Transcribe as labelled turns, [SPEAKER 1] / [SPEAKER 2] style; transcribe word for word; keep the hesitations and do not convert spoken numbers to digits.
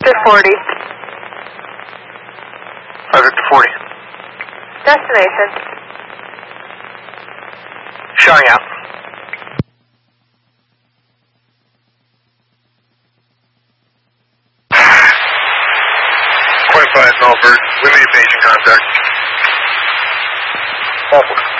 [SPEAKER 1] Victor forty.
[SPEAKER 2] five Victor forty.
[SPEAKER 1] Destination.
[SPEAKER 2] Showing out. twenty-five Melbourne, limited paging contact. Awful.